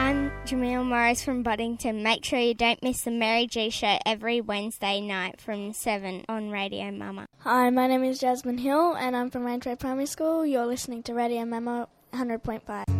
I'm Jamil Morris from Boddington. Make sure you don't miss the Mary G Show every Wednesday night from 7 on Radio Mama. Hi, my name is Jasmine Hill and I'm from Rangeway Primary School. You're listening to Radio Mama 100.5.